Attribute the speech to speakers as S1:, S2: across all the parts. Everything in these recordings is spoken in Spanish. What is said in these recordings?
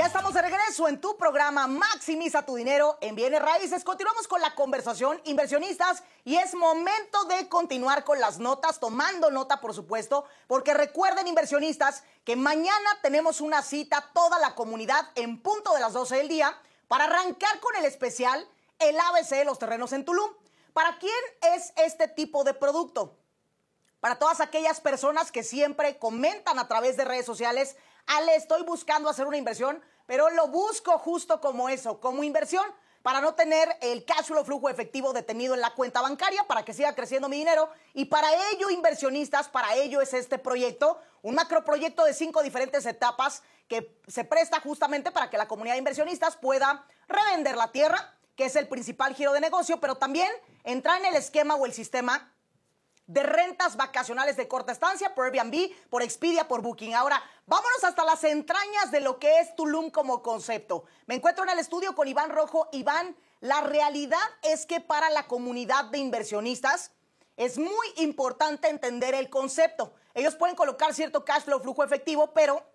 S1: Ya estamos de regreso en tu programa Maximiza tu dinero en bienes raíces. Continuamos con la conversación, inversionistas, y es momento de continuar con las notas, tomando nota, por supuesto, porque recuerden, inversionistas, que mañana tenemos una cita, toda la comunidad, en punto de las 12 del día, para arrancar con el especial, el ABC de los terrenos en Tulum. ¿Para quién es este tipo de producto? Para todas aquellas personas que siempre comentan a través de redes sociales: Ale, estoy buscando hacer una inversión, pero lo busco justo como eso, como inversión, para no tener el cash flow, flujo efectivo detenido en la cuenta bancaria, para que siga creciendo mi dinero. Y para ello, inversionistas, para ello es este proyecto, un macroproyecto de 5 diferentes etapas que se presta justamente para que la comunidad de inversionistas pueda revender la tierra, que es el principal giro de negocio, pero también entrar en el esquema o el sistema de rentas vacacionales de corta estancia por Airbnb, por Expedia, por Booking. Ahora, vámonos hasta las entrañas de lo que es Tulum como concepto. Me encuentro en el estudio con Iván Rojo. Iván, la realidad es que para la comunidad de inversionistas es muy importante entender el concepto. Ellos pueden colocar cierto cash flow, flujo efectivo, pero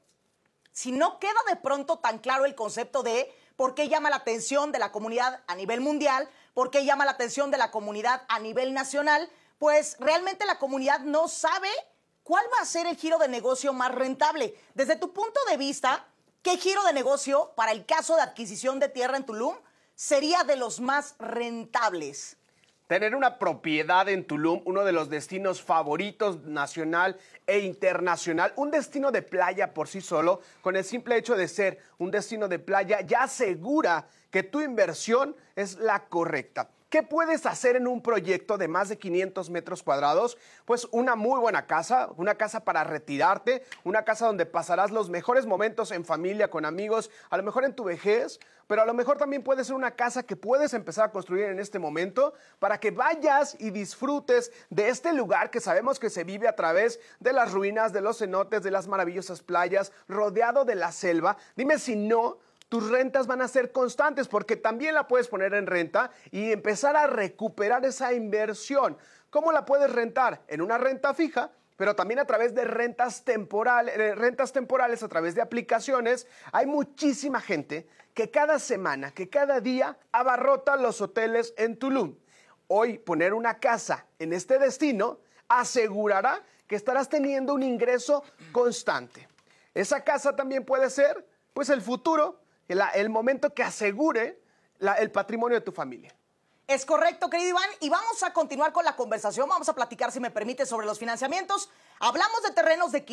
S1: si no queda de pronto tan claro el concepto de por qué llama la atención de la comunidad a nivel mundial, por qué llama la atención de la comunidad a nivel nacional, pues realmente la comunidad no sabe cuál va a ser el giro de negocio más rentable. Desde tu punto de vista, ¿qué giro de negocio para el caso de adquisición de tierra en Tulum sería de los más rentables?
S2: Tener una propiedad en Tulum, uno de los destinos favoritos nacional e internacional, un destino de playa por sí solo, con el simple hecho de ser un destino de playa, ya asegura que tu inversión es la correcta. ¿Qué puedes hacer en un proyecto de más de 500 metros cuadrados? Pues una muy buena casa, una casa para retirarte, una casa donde pasarás los mejores momentos en familia, con amigos, a lo mejor en tu vejez, pero a lo mejor también puede ser una casa que puedes empezar a construir en este momento para que vayas y disfrutes de este lugar que sabemos que se vive a través de las ruinas, de los cenotes, de las maravillosas playas, rodeado de la selva. Dime si no, tus rentas van a ser constantes, porque también la puedes poner en renta y empezar a recuperar esa inversión. ¿Cómo la puedes rentar? En una renta fija, pero también a través de rentas temporales, a través de aplicaciones. Hay muchísima gente que cada semana, que cada día abarrota los hoteles en Tulum. Hoy, poner una casa en este destino asegurará que estarás teniendo un ingreso constante. Esa casa también puede ser, pues, el futuro, el momento que asegure el patrimonio de tu familia.
S1: Es correcto, querido Iván, y vamos a continuar con la conversación. Vamos a platicar, si me permite, sobre los financiamientos. Hablamos de terrenos de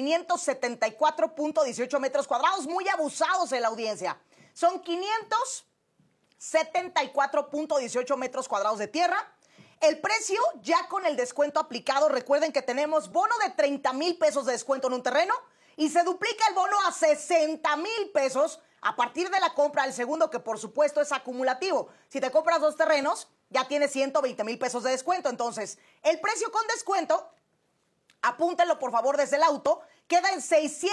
S1: 574.18 metros cuadrados, muy abusados en la audiencia. Son 574.18 metros cuadrados de tierra. El precio, ya con el descuento aplicado, recuerden que tenemos bono de 30,000 pesos de descuento en un terreno y se duplica el bono a 60,000 pesos a partir de la compra del segundo, que por supuesto es acumulativo. Si te compras 2 terrenos, ya tienes 120,000 pesos de descuento. Entonces, el precio con descuento, apúntenlo por favor desde el auto, queda en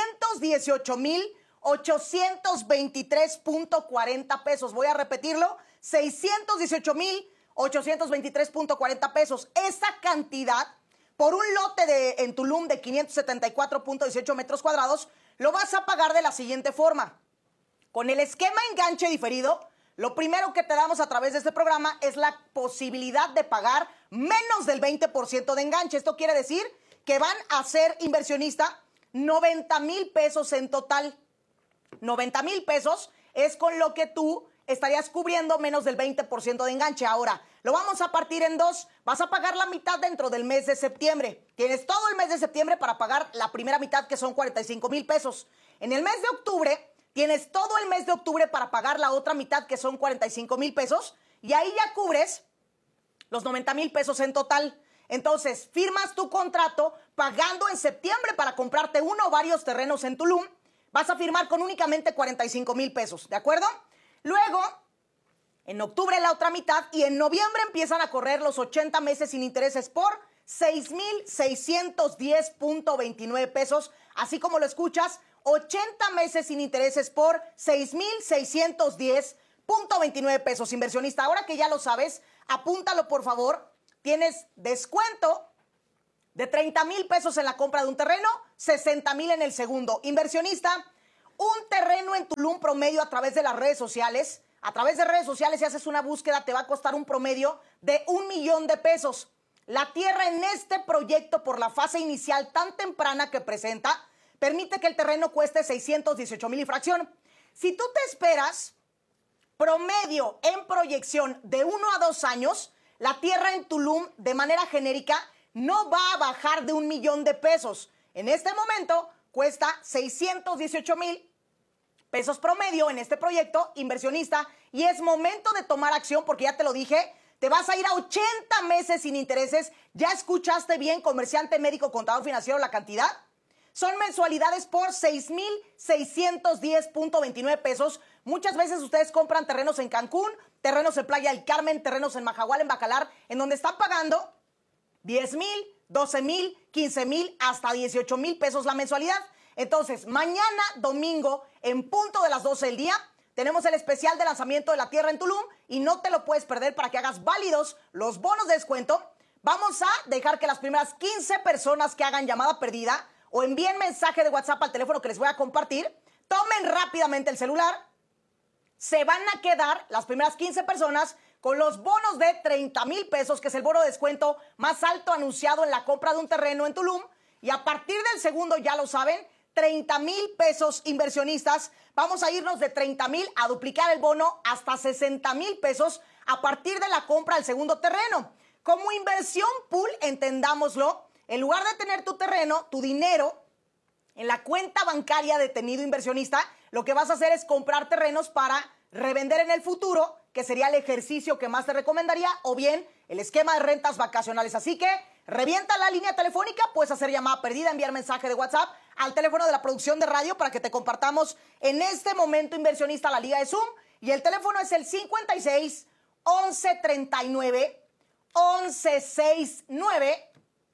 S1: 618,823.40 pesos. Voy a repetirlo, 618,823.40 pesos. Esa cantidad, por un lote en Tulum de 574.18 metros cuadrados, lo vas a pagar de la siguiente forma. Con el esquema enganche diferido, lo primero que te damos a través de este programa es la posibilidad de pagar menos del 20% de enganche. Esto quiere decir que van a ser, inversionista, 90,000 pesos en total. 90,000 pesos es con lo que tú estarías cubriendo menos del 20% de enganche. Ahora, lo vamos a partir en 2. Vas a pagar la mitad dentro del mes de septiembre. Tienes todo el mes de septiembre para pagar la primera mitad, que son 45,000 pesos. En el mes de octubre, tienes todo el mes de octubre para pagar la otra mitad, que son 45,000 pesos, y ahí ya cubres los 90,000 pesos en total. Entonces, firmas tu contrato pagando en septiembre para comprarte uno o varios terrenos en Tulum. Vas a firmar con únicamente 45,000 pesos, ¿de acuerdo? Luego, en octubre la otra mitad, y en noviembre empiezan a correr los 80 meses sin intereses por 6,610.29 pesos, así como lo escuchas, 80 meses sin intereses por 6,610.29 pesos, inversionista. Ahora que ya lo sabes, apúntalo por favor. Tienes descuento de 30,000 pesos en la compra de un terreno, 60,000 en el segundo. Inversionista, un terreno en en Tulum promedio a través de las redes sociales. A través de redes sociales, si haces una búsqueda, te va a costar un promedio de 1 millón de pesos. La tierra en este proyecto, por la fase inicial tan temprana que presenta, permite que el terreno cueste 618,000 y fracción. Si tú te esperas promedio en proyección de 1 a 2 años, la tierra en Tulum, de manera genérica, no va a bajar de 1 millón de pesos. En este momento cuesta 618,000 pesos promedio en este proyecto, inversionista, y es momento de tomar acción porque ya te lo dije, te vas a ir a 80 meses sin intereses. ¿Ya escuchaste bien, comerciante, médico, contador financiero, la cantidad? Son mensualidades por 6,610.29 pesos. Muchas veces ustedes compran terrenos en Cancún, terrenos en Playa del Carmen, terrenos en Majahual, en Bacalar, en donde están pagando 10,000, 12,000, 15,000, hasta 18,000 pesos la mensualidad. Entonces, mañana, domingo, en punto de las 12 del día, tenemos el especial de lanzamiento de la tierra en Tulum y no te lo puedes perder para que hagas válidos los bonos de descuento. Vamos a dejar que las primeras 15 personas que hagan llamada perdida o envíen mensaje de WhatsApp al teléfono que les voy a compartir, tomen rápidamente el celular. Se van a quedar las primeras 15 personas con los bonos de 30,000 pesos, que es el bono de descuento más alto anunciado en la compra de un terreno en Tulum. Y a partir del segundo, ya lo saben, 30,000 pesos inversionistas. Vamos a irnos de 30,000 a duplicar el bono hasta 60,000 pesos a partir de la compra del segundo terreno. Como inversión pool, entendámoslo, en lugar de tener tu terreno, tu dinero en la cuenta bancaria de tenido inversionista, lo que vas a hacer es comprar terrenos para revender en el futuro, que sería el ejercicio que más te recomendaría, o bien el esquema de rentas vacacionales. Así que revienta la línea telefónica, puedes hacer llamada perdida, enviar mensaje de WhatsApp al teléfono de la producción de radio para que te compartamos en este momento, inversionista, la liga de Zoom. Y el teléfono es el 56 11 39 11 69,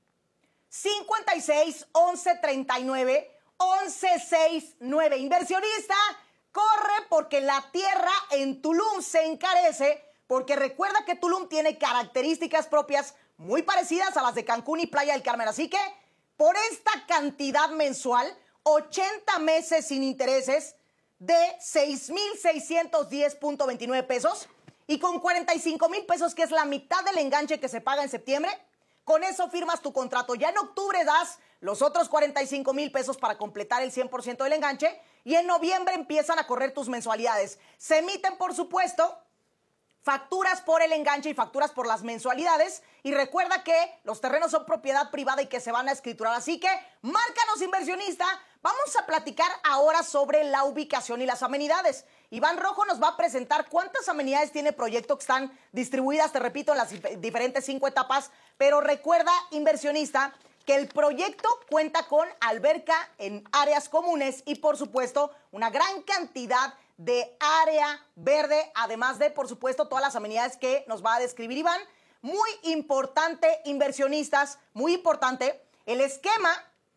S1: 56 11 39 11 69. Inversionista, corre porque la tierra en Tulum se encarece, porque recuerda que Tulum tiene características propias muy parecidas a las de Cancún y Playa del Carmen. Así que por esta cantidad mensual, 80 meses sin intereses de 6,610.29 pesos y con 45,000 pesos, que es la mitad del enganche que se paga en septiembre, con eso firmas tu contrato. Ya en octubre das los otros 45,000 pesos para completar el 100% del enganche y en noviembre empiezan a correr tus mensualidades. Se emiten, por supuesto, facturas por el enganche y facturas por las mensualidades. Y recuerda que los terrenos son propiedad privada y que se van a escriturar. Así que márcanos, inversionista. Vamos a platicar ahora sobre la ubicación y las amenidades. Iván Rojo nos va a presentar cuántas amenidades tiene el proyecto, que están distribuidas, te repito, en las diferentes 5 etapas. Pero recuerda, inversionista, que el proyecto cuenta con alberca en áreas comunes y, por supuesto, una gran cantidad de área verde, además de, por supuesto, todas las amenidades que nos va a describir Iván. Muy importante, inversionistas, muy importante, el esquema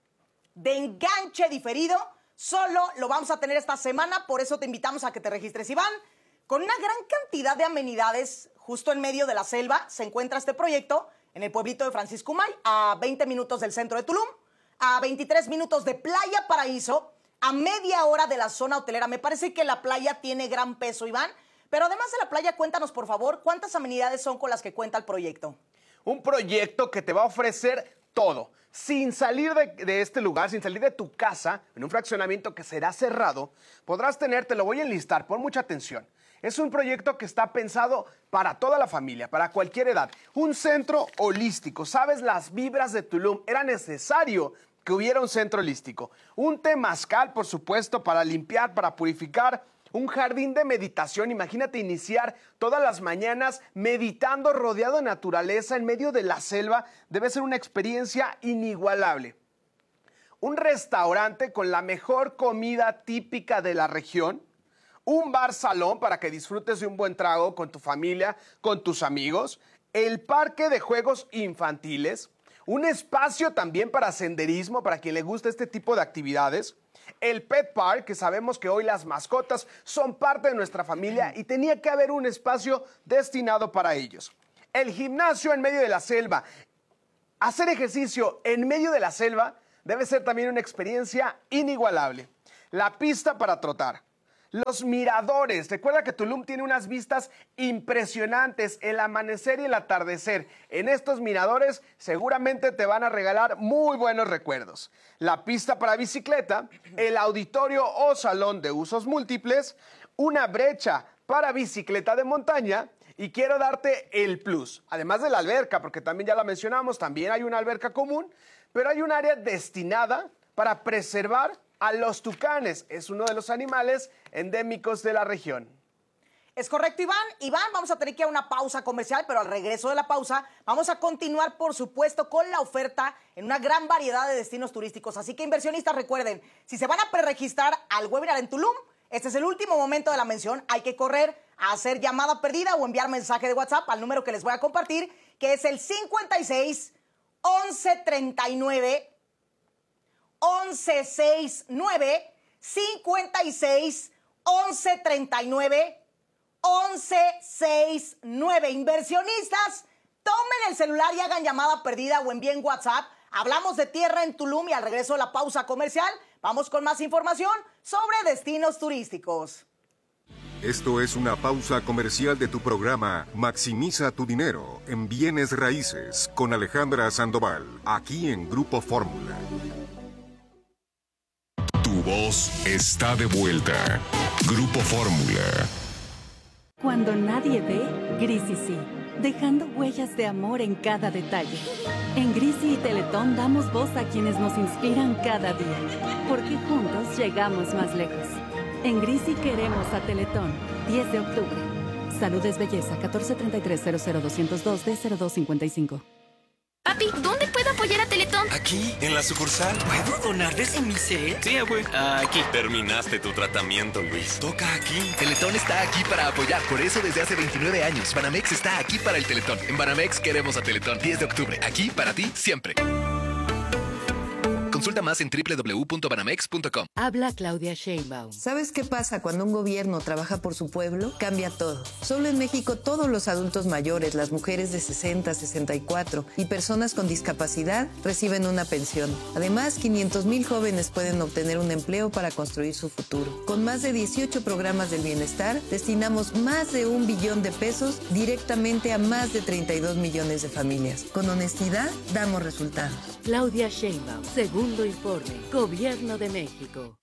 S1: de enganche diferido solo lo vamos a tener esta semana, por eso te invitamos a que te registres, Iván. Con una gran cantidad de amenidades, justo en medio de la selva, se encuentra este proyecto en el pueblito de Francisco Umay, a 20 minutos del centro de Tulum, a 23 minutos de Playa Paraíso, a media hora de la zona hotelera. Me parece que la playa tiene gran peso, Iván. Pero además de la playa, cuéntanos, por favor, ¿cuántas amenidades son con las que cuenta el proyecto?
S2: Un proyecto que te va a ofrecer todo. Sin salir de este lugar, sin salir de tu casa, en un fraccionamiento que será cerrado, podrás tener, te lo voy a enlistar, pon mucha atención. Es un proyecto que está pensado para toda la familia, para cualquier edad. Un centro holístico. ¿Sabes? Las vibras de Tulum. Era necesario que hubiera un centro holístico. Un temazcal, por supuesto, para limpiar, para purificar. Un jardín de meditación. Imagínate iniciar todas las mañanas meditando rodeado de naturaleza en medio de la selva. Debe ser una experiencia inigualable. Un restaurante con la mejor comida típica de la región. Un bar-salón para que disfrutes de un buen trago con tu familia, con tus amigos. El parque de juegos infantiles. Un espacio también para senderismo, para quien le gusta este tipo de actividades. El Pet Park, que sabemos que hoy las mascotas son parte de nuestra familia y tenía que haber un espacio destinado para ellos. El gimnasio en medio de la selva. Hacer ejercicio en medio de la selva debe ser también una experiencia inigualable. La pista para trotar. Los miradores. Recuerda que Tulum tiene unas vistas impresionantes, el amanecer y el atardecer. En estos miradores seguramente te van a regalar muy buenos recuerdos. La pista para bicicleta, el auditorio o salón de usos múltiples, una brecha para bicicleta de montaña. Y quiero darte el plus, además de la alberca, porque también ya la mencionamos, también hay una alberca común, pero hay un área destinada para preservar a los tucanes. Es uno de los animales endémicos de la región.
S1: Es correcto, Iván. Iván, vamos a tener que ir a una pausa comercial, pero al regreso de la pausa vamos a continuar, por supuesto, con la oferta en una gran variedad de destinos turísticos. Así que, inversionistas, recuerden, si se van a preregistrar al webinar en Tulum, este es el último momento de la mención. Hay que correr a hacer llamada perdida o enviar mensaje de WhatsApp al número que les voy a compartir, que es el 56 11 39 1169, 56 11 39 1169. Inversionistas, tomen el celular y hagan llamada perdida o envíen WhatsApp. Hablamos de tierra en Tulum y al regreso de la pausa comercial vamos con más información sobre destinos turísticos.
S3: Esto es una pausa comercial de tu programa Maximiza tu dinero en bienes raíces con Alejandra Sandoval, aquí en Grupo Fórmula.
S4: Tu voz está de vuelta. Grupo Fórmula.
S5: Cuando nadie ve, Grisi sí, dejando huellas de amor en cada detalle. En Grisi y Teletón damos voz a quienes nos inspiran cada día, porque juntos llegamos más lejos. En Grisi queremos a Teletón, 10 de octubre. Salud es belleza, 1433-00202-D0255.
S6: Papi, ¿dónde puedo apoyar a Teletón?
S7: Aquí, en la sucursal.
S8: ¿Puedo donar de Semicel?
S7: Sí, abue.
S8: Aquí.
S7: Terminaste tu tratamiento, Luis. Toca aquí.
S9: Teletón está aquí para apoyar. Por eso, desde hace 29 años, Banamex está aquí para el Teletón. En Banamex queremos a Teletón. 10 de octubre. Aquí para ti, siempre. Consulta más en www.banamex.com.
S10: Habla Claudia Sheinbaum.
S11: ¿Sabes qué pasa cuando un gobierno trabaja por su pueblo? Cambia todo. Solo en México todos los adultos mayores, las mujeres de 60, 64 y personas con discapacidad reciben una pensión. Además, 500,000 jóvenes pueden obtener un empleo para construir su futuro. Con más de 18 programas del bienestar, destinamos más de 1 billón de pesos directamente a más de 32 millones de familias. Con honestidad, damos resultados.
S10: Claudia Sheinbaum, segundo informe, Gobierno de México.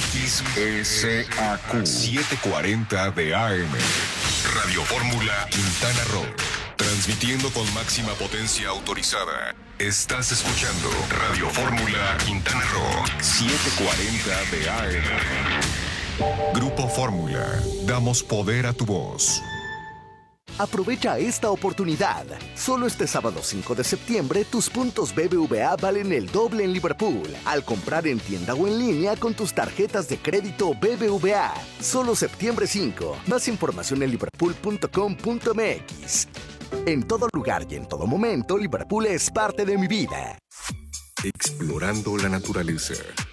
S4: XECAQ 740 de AM. Radio Fórmula Quintana Roo. Transmitiendo con máxima potencia autorizada. Estás escuchando Radio Fórmula Quintana Roo 740 de AM. Grupo Fórmula. Damos poder a tu voz.
S12: Aprovecha esta oportunidad. Solo este sábado 5 de septiembre, tus puntos BBVA valen el doble en Liverpool al comprar en tienda o en línea con tus tarjetas de crédito BBVA. Solo septiembre 5. Más información en liverpool.com.mx. En todo lugar y en todo momento, Liverpool es parte de mi vida.
S4: Explorando la naturaleza.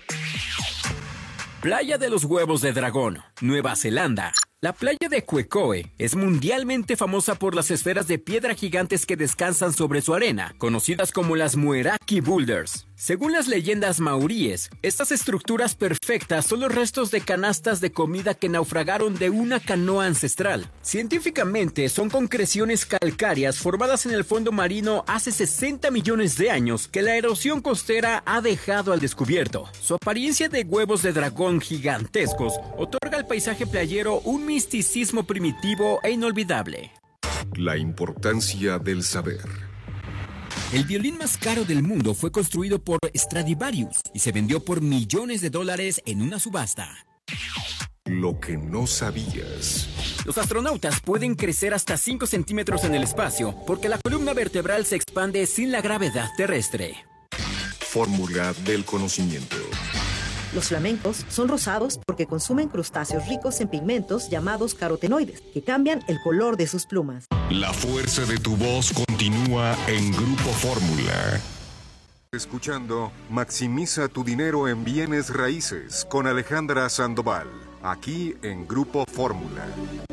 S13: Playa de los Huevos de Dragón, Nueva Zelanda. La playa de Quecoe es mundialmente famosa por las esferas de piedra gigantes que descansan sobre su arena, conocidas como las Mueraki Boulders. Según las leyendas maoríes, estas estructuras perfectas son los restos de canastas de comida que naufragaron de una canoa ancestral. Científicamente, son concreciones calcáreas formadas en el fondo marino hace 60 millones de años que la erosión costera ha dejado al descubierto. Su apariencia de huevos de dragón gigantescos otorga al paisaje playero un misticismo primitivo e inolvidable.
S4: La importancia del saber.
S13: El violín más caro del mundo fue construido por Stradivarius y se vendió por millones de dólares en una subasta.
S4: Lo que no sabías.
S13: Los astronautas pueden crecer hasta 5 centímetros en el espacio porque la columna vertebral se expande sin la gravedad terrestre.
S4: Fórmula del conocimiento.
S14: Los flamencos son rosados porque consumen crustáceos ricos en pigmentos llamados carotenoides, que cambian el color de sus plumas.
S4: La fuerza de tu voz continúa en Grupo Fórmula.
S3: Escuchando Maximiza tu dinero en bienes raíces con Alejandra Sandoval, aquí en Grupo Fórmula.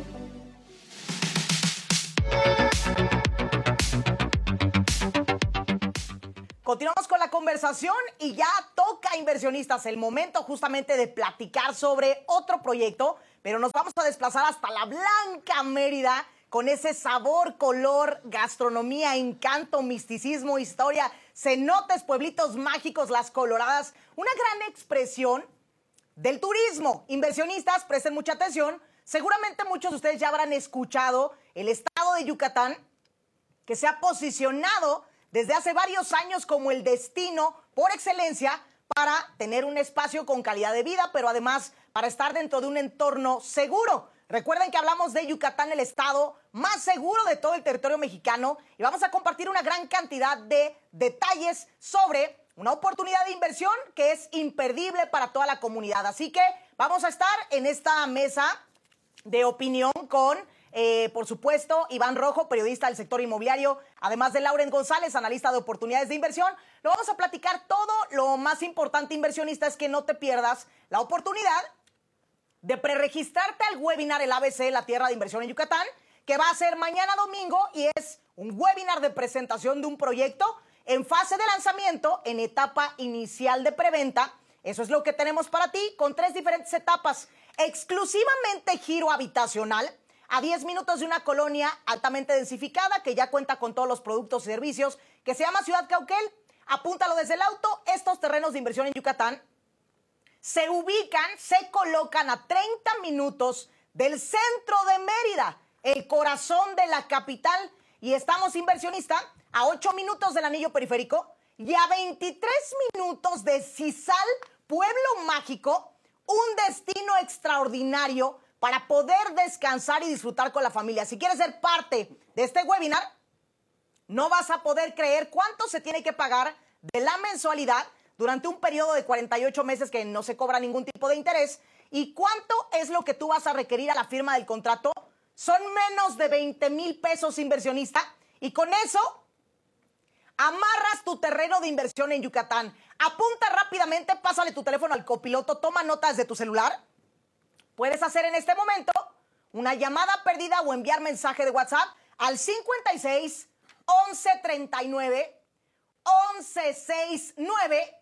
S1: Continuamos con la conversación y ya toca, inversionistas, el momento justamente de platicar sobre otro proyecto, pero nos vamos a desplazar hasta la Blanca Mérida con ese sabor, color, gastronomía, encanto, misticismo, historia, cenotes, pueblitos mágicos, las coloradas, una gran expresión del turismo. Inversionistas, presten mucha atención. Seguramente muchos de ustedes ya habrán escuchado el estado de Yucatán, que se ha posicionado desde hace varios años como el destino por excelencia para tener un espacio con calidad de vida, pero además para estar dentro de un entorno seguro. Recuerden que hablamos de Yucatán, el estado más seguro de todo el territorio mexicano, y vamos a compartir una gran cantidad de detalles sobre una oportunidad de inversión que es imperdible para toda la comunidad. Así que vamos a estar en esta mesa de opinión con, por supuesto, Iván Rojo, periodista del sector inmobiliario, además de Lauren González, analista de oportunidades de inversión. Lo vamos a platicar todo. Lo más importante, inversionista, es que no te pierdas la oportunidad de preregistrarte al webinar El ABC, la Tierra de Inversión en Yucatán, que va a ser mañana domingo y es un webinar de presentación de un proyecto en fase de lanzamiento, en etapa inicial de preventa. Eso es lo que tenemos para ti, con 3 diferentes etapas. Exclusivamente giro habitacional, a 10 minutos de una colonia altamente densificada que ya cuenta con todos los productos y servicios, que se llama Ciudad Cauquel. Apúntalo desde el auto. Estos terrenos de inversión en Yucatán se ubican, se colocan a 30 minutos del centro de Mérida, el corazón de la capital, y estamos, inversionista, a 8 minutos del anillo periférico y a 23 minutos de Cisal, pueblo mágico, un destino extraordinario para poder descansar y disfrutar con la familia. Si quieres ser parte de este webinar, no vas a poder creer cuánto se tiene que pagar de la mensualidad durante un periodo de 48 meses que no se cobra ningún tipo de interés. ¿Y cuánto es lo que tú vas a requerir a la firma del contrato? Son menos de 20,000 pesos, inversionista. Y con eso amarras tu terreno de inversión en Yucatán. Apunta rápidamente, pásale tu teléfono al copiloto, toma notas de tu celular. Puedes hacer en este momento una llamada perdida o enviar mensaje de WhatsApp al 56 11 39 11 69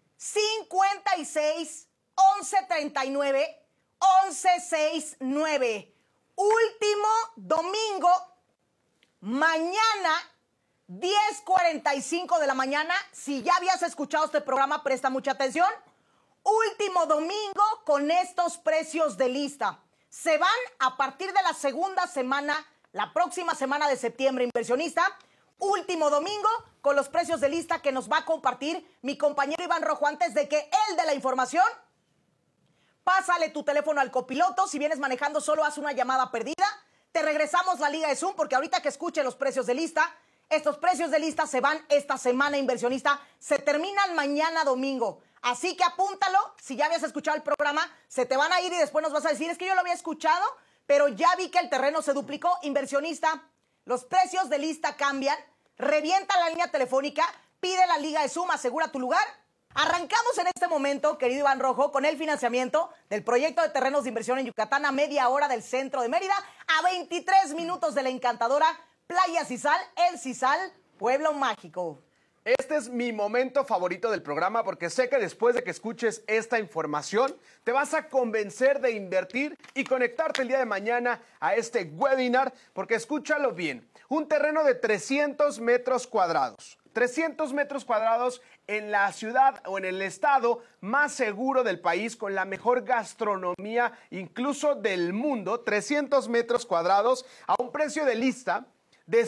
S1: 56 11 39 11 69. Último domingo, mañana 10:45 de la mañana. Si ya habías escuchado este programa, presta mucha atención. Último domingo con estos precios de lista. Se van a partir de la segunda semana, la próxima semana de septiembre, inversionista. Último domingo con los precios de lista que nos va a compartir mi compañero Iván Rojo. Antes de que él dé la información, pásale tu teléfono al copiloto. Si vienes manejando, solo haz una llamada perdida. Te regresamos la liga de Zoom, porque ahorita que escuche los precios de lista, estos precios de lista se van esta semana, inversionista. Se terminan mañana domingo. Así que apúntalo. Si ya habías escuchado el programa, se te van a ir y después nos vas a decir, es que yo lo había escuchado, pero ya vi que el terreno se duplicó. Inversionista, los precios de lista cambian. Revienta la línea telefónica, pide la liga de Zoom, asegura tu lugar. Arrancamos en este momento, querido Iván Rojo, con el financiamiento del proyecto de terrenos de inversión en Yucatán, a media hora del centro de Mérida, a 23 minutos de la encantadora Playa Cisal, el Cisal, pueblo mágico.
S2: Este es mi momento favorito del programa, porque sé que después de que escuches esta información te vas a convencer de invertir y conectarte el día de mañana a este webinar, porque escúchalo bien, un terreno de 300 metros cuadrados. 300 metros cuadrados en la ciudad o en el estado más seguro del país, con la mejor gastronomía incluso del mundo. 300 metros cuadrados a un precio de lista de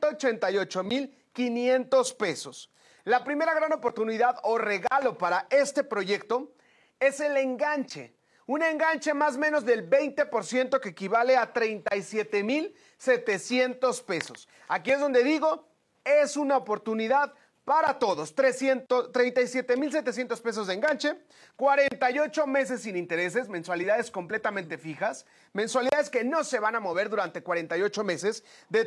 S2: 188,500 pesos. La primera gran oportunidad o regalo para este proyecto es el enganche. Un enganche más o menos del 20%, que equivale a 37,700 pesos. Aquí es donde digo, es una oportunidad para todos. 37,700 pesos de enganche, 48 meses sin intereses, mensualidades completamente fijas, mensualidades que no se van a mover durante 48 meses, de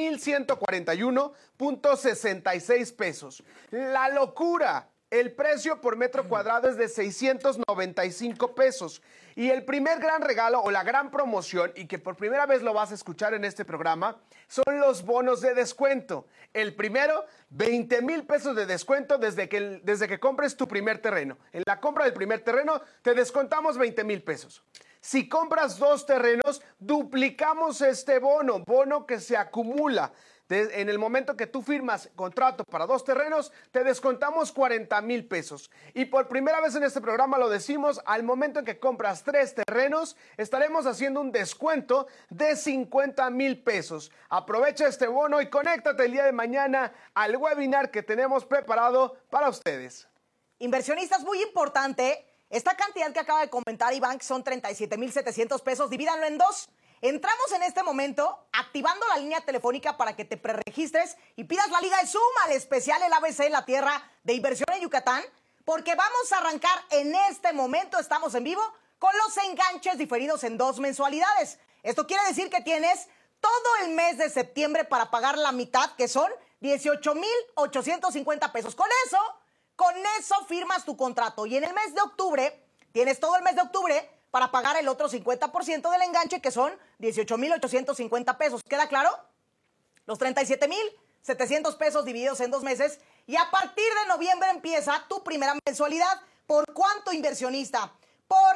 S2: 3,141.66 pesos. La locura. El precio por metro cuadrado es de 695 pesos. Y el primer gran regalo o la gran promoción, y que por primera vez lo vas a escuchar en este programa, son los bonos de descuento. El primero, 20,000 pesos de descuento desde que compres tu primer terreno. En la compra del primer terreno te descontamos 20,000 pesos. Si compras 2 terrenos, duplicamos este bono que se acumula. En el momento que tú firmas contrato para 2 terrenos, te descontamos 40,000 pesos. Y por primera vez en este programa lo decimos, al momento en que compras 3 terrenos, estaremos haciendo un descuento de 50,000 pesos. Aprovecha este bono y conéctate el día de mañana al webinar que tenemos preparado para ustedes.
S1: Inversionistas, muy importante, esta cantidad que acaba de comentar Iván, que son 37,700 pesos, divídanlo en 2. Entramos en este momento activando la línea telefónica para que te preregistres y pidas la liga de Zoom al especial el ABC en la tierra de inversión en Yucatán, porque vamos a arrancar en este momento, estamos en vivo, con los enganches diferidos en 2 mensualidades. Esto quiere decir que tienes todo el mes de septiembre para pagar la mitad, que son 18,850 pesos. Con eso firmas tu contrato. Y en el mes de octubre, tienes todo el mes de octubre para pagar el otro 50% del enganche, que son 18,850 pesos. ¿Queda claro? Los 37,700 pesos divididos en 2 meses. Y a partir de noviembre empieza tu primera mensualidad. ¿Por cuánto, inversionista? Por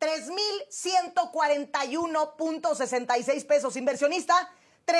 S1: 3,141.66 pesos. Inversionista,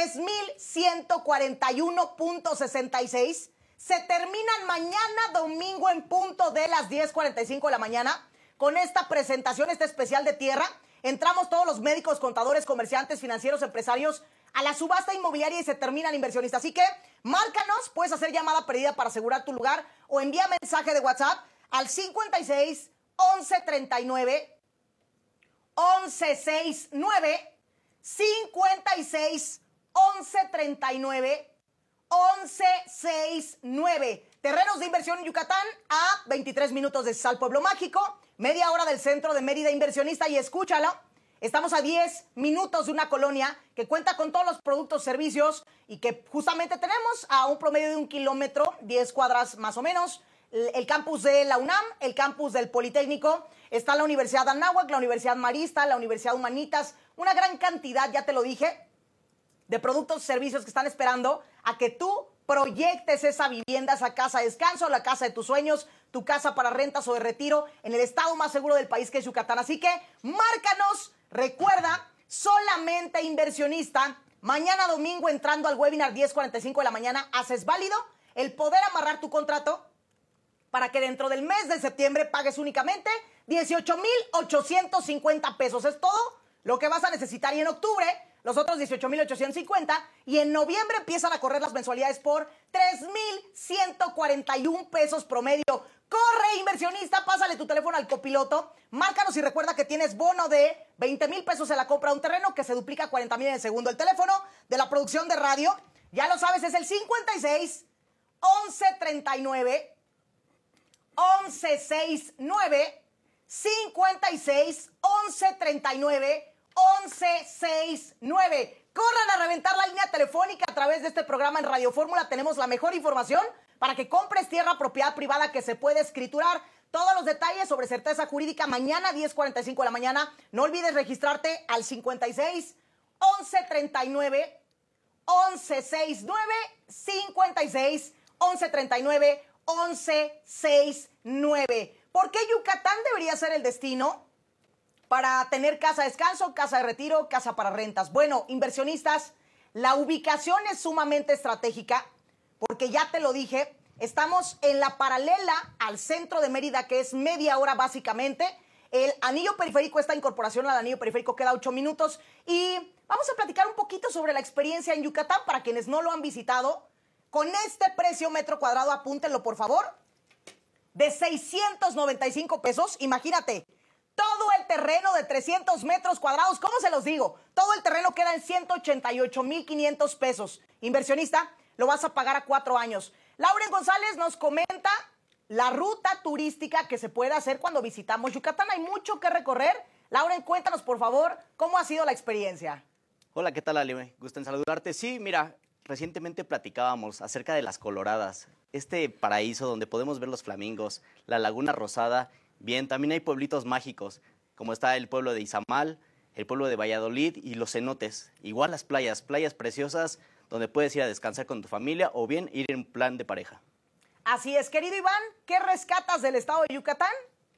S1: 3,141.66. Se terminan mañana domingo en punto de las 10:45 de la mañana. Con esta presentación, este especial de tierra, entramos todos los médicos, contadores, comerciantes, financieros, empresarios a la subasta inmobiliaria y se terminan, inversionistas. Así que márcanos, puedes hacer llamada perdida para asegurar tu lugar o envía mensaje de WhatsApp al 56 11 39 11 69 56 11 39 11 69. Terrenos de inversión en Yucatán a 23 minutos de Sal Pueblo Mágico, media hora del centro de Mérida, inversionista, y escúchalo. Estamos a 10 minutos de una colonia que cuenta con todos los productos, servicios y que justamente tenemos a un promedio de 1 kilómetro, 10 cuadras más o menos. El campus de la UNAM, el campus del Politécnico, está la Universidad Anáhuac, la Universidad Marista, la Universidad Humanitas, una gran cantidad, ya te lo dije, de productos y servicios que están esperando a que tú proyectes esa vivienda, esa casa de descanso, la casa de tus sueños, tu casa para rentas o de retiro en el estado más seguro del país, que es Yucatán. Así que márcanos, recuerda, solamente inversionista, mañana domingo entrando al webinar 10:45 de la mañana, haces válido el poder amarrar tu contrato para que dentro del mes de septiembre pagues únicamente 18,850 pesos. Es todo lo que vas a necesitar, y en octubre los otros 18,850, y en noviembre empiezan a correr las mensualidades por 3,141 pesos promedio. Corre, inversionista, pásale tu teléfono al copiloto, márcanos y recuerda que tienes bono de 20,000 pesos en la compra de un terreno, que se duplica a 40,000 en el segundo. El teléfono de la producción de radio, ya lo sabes, es el 56 11 39 11 69 56 11 39 11 69. Corran a reventar la línea telefónica a través de este programa en Radio Fórmula. Tenemos la mejor información para que compres tierra, propiedad privada que se puede escriturar. Todos los detalles sobre certeza jurídica mañana 10:45 de la mañana. No olvides registrarte al 56 11 39 11 69 56 11 39 11 69. ¿Por qué Yucatán debería ser el destino para tener casa de descanso, casa de retiro, casa para rentas? Bueno, inversionistas, la ubicación es sumamente estratégica porque ya te lo dije, estamos en la paralela al centro de Mérida, que es media hora básicamente. El anillo periférico, esta incorporación al anillo periférico queda 8 minutos y vamos a platicar un poquito sobre la experiencia en Yucatán para quienes no lo han visitado. Con este precio metro cuadrado, apúntenlo por favor, de 695 pesos, imagínate. Todo el terreno de 300 metros cuadrados, ¿cómo se los digo? Todo el terreno queda en 188,500 pesos. Inversionista, lo vas a pagar a 4 años. Lauren González nos comenta la ruta turística que se puede hacer cuando visitamos Yucatán. Hay mucho que recorrer. Lauren, cuéntanos, por favor, ¿cómo ha sido la experiencia?
S15: Hola, ¿qué tal, Ale? Gusto en saludarte. Sí, mira, recientemente platicábamos acerca de las Coloradas, este paraíso donde podemos ver los flamingos, la Laguna Rosada. Bien, también hay pueblitos mágicos, como está el pueblo de Izamal, el pueblo de Valladolid y los cenotes. Igual las playas preciosas donde puedes ir a descansar con tu familia o bien ir en plan de pareja.
S1: Así es, querido Iván, ¿qué rescatas del estado de Yucatán?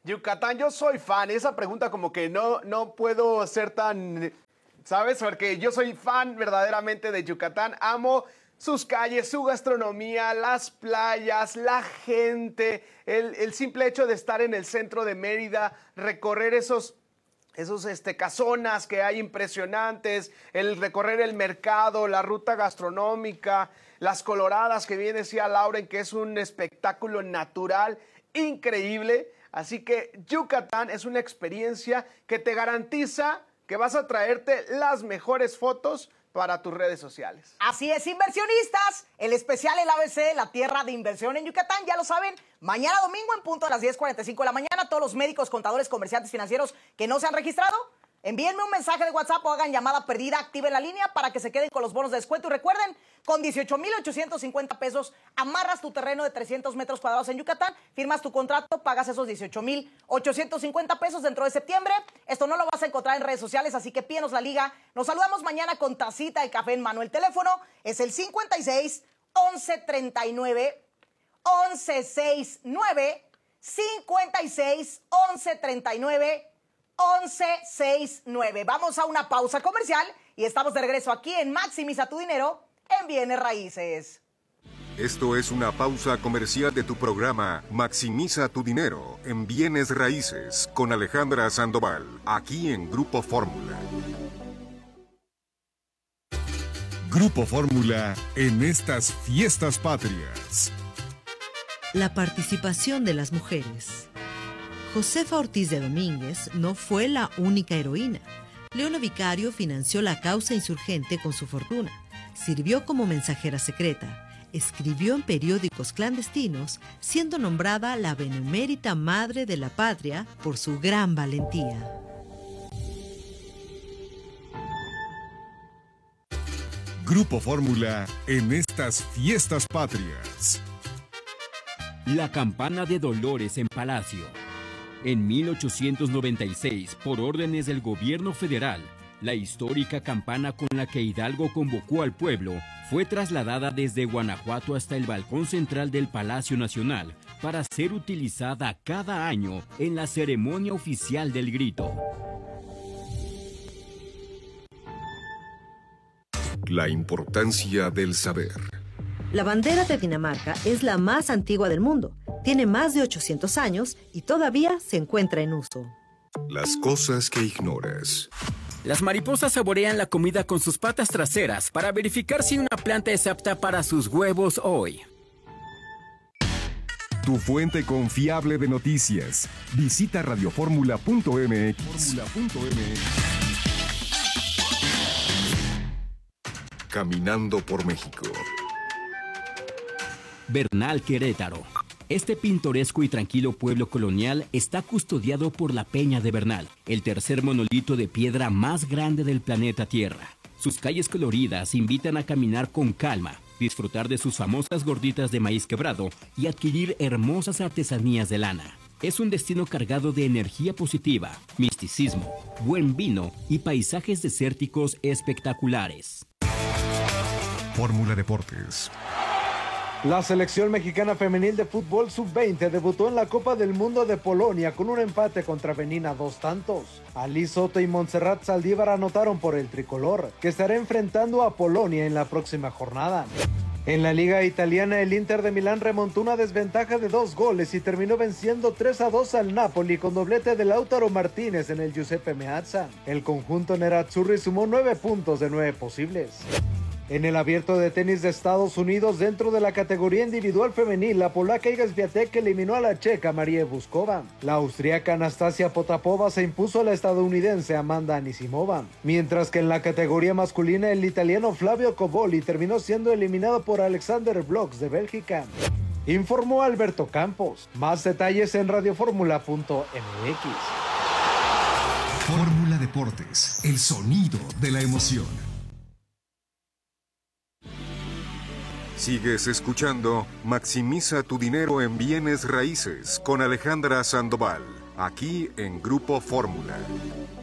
S2: Yucatán, yo soy fan. Esa pregunta como que no puedo ser tan, ¿sabes? Porque yo soy fan verdaderamente de Yucatán. Amo sus calles, su gastronomía, las playas, la gente, el simple hecho de estar en el centro de Mérida, recorrer esos casonas que hay impresionantes, el recorrer el mercado, la ruta gastronómica, las coloradas que bien decía Lauren, que es un espectáculo natural increíble. Así que Yucatán es una experiencia que te garantiza que vas a traerte las mejores fotos para tus redes sociales.
S1: Así es, inversionistas, el especial El ABC, la tierra de inversión en Yucatán, ya lo saben, mañana domingo en punto a las 10:45 de la mañana, todos los médicos, contadores, comerciantes financieros que no se han registrado, envíenme un mensaje de WhatsApp o hagan llamada perdida, activen la línea para que se queden con los bonos de descuento. Y recuerden, con 18,850 pesos amarras tu terreno de 300 metros cuadrados en Yucatán, firmas tu contrato, pagas esos 18,850 pesos dentro de septiembre. Esto no lo vas a encontrar en redes sociales, así que pídenos la liga. Nos saludamos mañana con tacita de café en mano. El teléfono es el 56 11 39 11 69 56 11 39 1169. Vamos a una pausa comercial y estamos de regreso aquí en Maximiza tu dinero en Bienes Raíces.
S3: Esto es una pausa comercial de tu programa Maximiza tu dinero en Bienes Raíces con Alejandra Sandoval, aquí en Grupo Fórmula.
S4: Grupo Fórmula en estas fiestas patrias.
S14: La participación de las mujeres. Josefa Ortiz de Domínguez no fue la única heroína. Leona Vicario financió la causa insurgente con su fortuna. Sirvió como mensajera secreta. Escribió en periódicos clandestinos, siendo nombrada la benemérita madre de la patria por su gran valentía.
S4: Grupo Fórmula en estas fiestas patrias.
S13: La campana de Dolores en Palacio. En 1896, por órdenes del gobierno federal, la histórica campana con la que Hidalgo convocó al pueblo fue trasladada desde Guanajuato hasta el balcón central del Palacio Nacional para ser utilizada cada año en la ceremonia oficial del grito.
S3: La importancia del saber.
S14: La bandera de Dinamarca es la más antigua del mundo. Tiene más de 800 años y todavía se encuentra en uso.
S3: Las cosas que ignoras.
S13: Las mariposas saborean la comida con sus patas traseras para verificar si una planta es apta para sus huevos hoy.
S4: Tu fuente confiable de noticias. Visita radioformula.mx.
S3: Caminando por México.
S13: Bernal, Querétaro. Este pintoresco y tranquilo pueblo colonial está custodiado por la Peña de Bernal, el tercer monolito de piedra más grande del planeta Tierra. Sus calles coloridas invitan a caminar con calma, disfrutar de sus famosas gorditas de maíz quebrado y adquirir hermosas artesanías de lana. Es un destino cargado de energía positiva, misticismo, buen vino y paisajes desérticos espectaculares.
S4: Fórmula Deportes.
S16: La selección mexicana femenil de fútbol sub-20 debutó en la Copa del Mundo de Polonia con un empate contra Benín a 2-2. Ali Soto y Montserrat Saldívar anotaron por el tricolor, que estará enfrentando a Polonia en la próxima jornada. En la Liga Italiana, el Inter de Milán remontó una desventaja de 2 goles y terminó venciendo 3-2 al Napoli con doblete de Lautaro Martínez en el Giuseppe Meazza. El conjunto nerazzurri sumó 9 puntos de 9 posibles. En el abierto de tenis de Estados Unidos, dentro de la categoría individual femenil, la polaca Iga Swiatek eliminó a la checa María Buskova. La austríaca Anastasia Potapova se impuso a la estadounidense Amanda Anisimova. Mientras que en la categoría masculina, el italiano Flavio Coboli terminó siendo eliminado por Alexander Bloch de Bélgica. Informó Alberto Campos. Más detalles en radioformula.mx.
S4: Fórmula Deportes, el sonido de la emoción.
S3: Sigues escuchando Maximiza tu dinero en Bienes Raíces con Alejandra Sandoval, aquí en Grupo Fórmula.